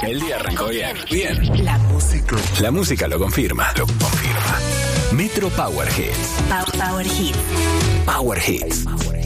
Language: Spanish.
El día arrancó bien. Bien. La música lo confirma. Metro Power Hits. Power Hits. Power Hits.